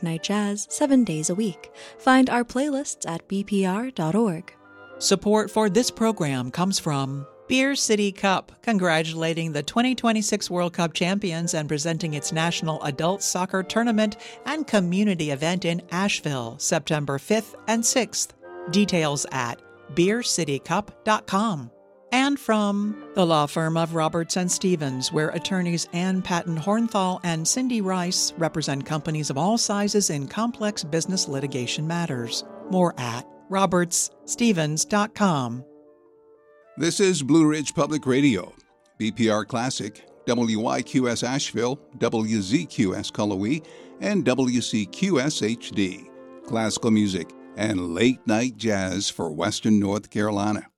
night jazz 7 days a week. Find our playlists at bpr.org. Support for this program comes from Beer City Cup, congratulating the 2026 World Cup champions and presenting its national adult soccer tournament and community event in Asheville, September 5th and 6th. Details at beercitycup.com. And from the law firm of Roberts & Stevens, where attorneys Ann Patton Hornthal and Cindy Rice represent companies of all sizes in complex business litigation matters. More at robertsstevens.com. This is Blue Ridge Public Radio, BPR Classic, WYQS Asheville, WZQS Cullowhee, and WCQS HD. Classical music and late-night jazz for Western North Carolina.